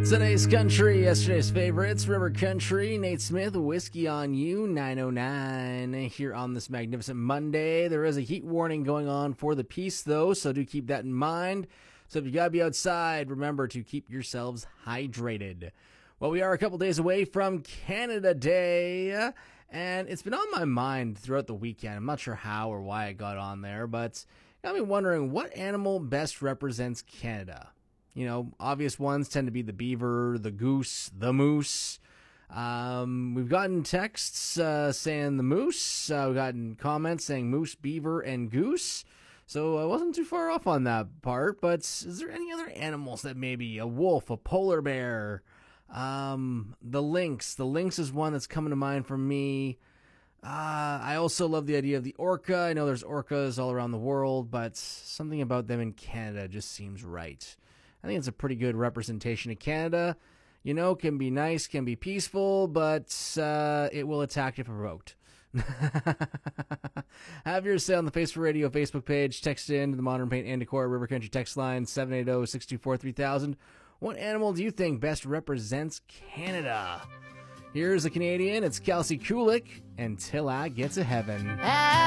Today's country, yesterday's favorites, River Country, Nate Smith, Whiskey on You, 909. Here on this magnificent Monday, there is a heat warning going on for the Peace, though, so do keep that in mind. So if you gotta be outside, remember to keep yourselves hydrated. Well, we are a couple days away from Canada Day, and it's been on my mind throughout the weekend. I'm not sure how or why I got on there, but it got me wondering what animal best represents Canada. You know, obvious ones tend to be the beaver, the goose, the moose. We've gotten texts saying the moose. We've gotten comments saying moose, beaver, and goose. So I wasn't too far off on that part. But is there any other animals that maybe a wolf, a polar bear, the lynx? The lynx is one that's coming to mind for me. I also love the idea of the orca. I know there's orcas all around the world, but something about them in Canada just seems right. I think it's a pretty good representation of Canada. You know, can be nice, can be peaceful, but it will attack if provoked. Have your say on the Face for Radio Facebook page. Text in to the Modern Paint and Decor River Country text line 780-624-3000. What animal do you think best represents Canada? Here's a Canadian. It's Kelsey Kulik, Until I Get to Heaven.